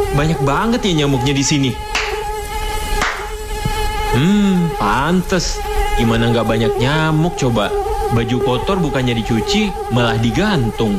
banyak banget ya nyamuknya di sini. Pantes. Gimana nggak banyak nyamuk coba? Baju kotor bukannya dicuci, malah digantung.